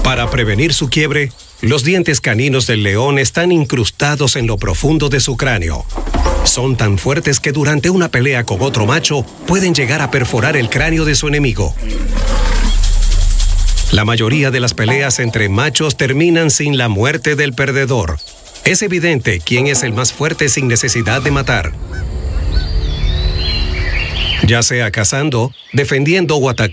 Para prevenir su quiebre, los dientes caninos del león están incrustados en lo profundo de su cráneo. Son tan fuertes que durante una pelea con otro macho pueden llegar a perforar el cráneo de su enemigo. La mayoría de las peleas entre machos terminan sin la muerte del perdedor. Es evidente quién es el más fuerte sin necesidad de matar. Ya sea cazando, defendiendo o atacando.